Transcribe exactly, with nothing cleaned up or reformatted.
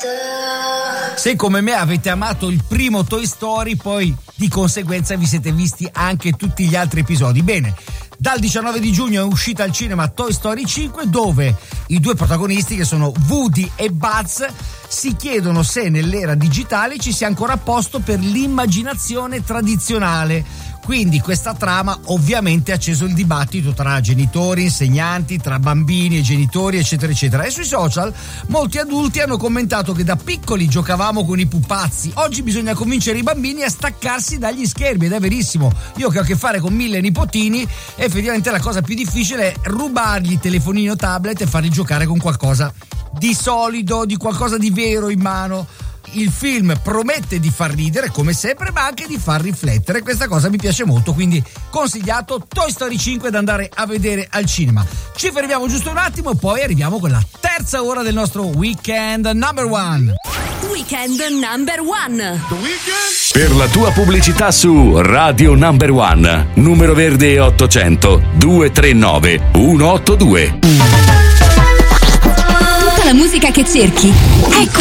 Se come me avete amato il primo Toy Story, poi di conseguenza vi siete visti anche tutti gli altri episodi. Bene, dal diciannove di giugno è uscita al cinema Toy Story cinque, dove i due protagonisti, che sono Woody e Buzz, si chiedono se nell'era digitale ci sia ancora posto per l'immaginazione tradizionale. Quindi questa trama ovviamente ha acceso il dibattito tra genitori, insegnanti, tra bambini e genitori, eccetera eccetera. E sui social molti adulti hanno commentato che da piccoli giocavamo con i pupazzi, oggi bisogna convincere i bambini a staccarsi dagli schermi, ed è verissimo. Io che ho a che fare con mille nipotini, effettivamente la cosa più difficile è rubargli il telefonino, tablet e farli giocare con qualcosa di solido, di qualcosa di vero in mano. Il film promette di far ridere come sempre, ma anche di far riflettere. Questa cosa mi piace molto, quindi consigliato Toy Story cinque da andare a vedere al cinema. Ci fermiamo giusto un attimo e poi arriviamo con la terza ora del nostro Weekend Number One. Weekend Number One. Per la tua pubblicità su Radio Number One, numero verde ottocento due tre nove uno otto due. Tutta la musica che cerchi, ecco.